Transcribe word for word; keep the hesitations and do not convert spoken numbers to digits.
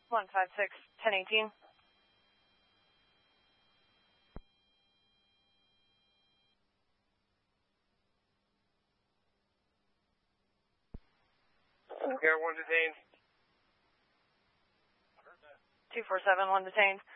one five six, ten eighteen. Air one detained. two four seven, one detained.